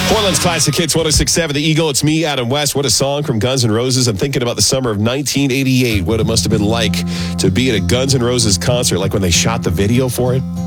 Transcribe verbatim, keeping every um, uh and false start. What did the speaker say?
Portland's Classic Hits one oh six point seven, The Eagle. It's me, Adam West. What a song from Guns N' Roses. I'm thinking about the summer of nineteen eighty-eight, what it must have been like to be at a Guns N' Roses concert, like when they shot the video for it.